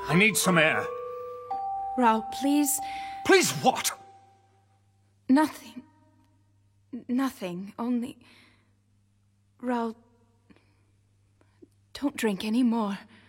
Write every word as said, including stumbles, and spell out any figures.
I need some air. Raoul, please. Please what? Nothing. Nothing. Only... Raoul, don't drink any more.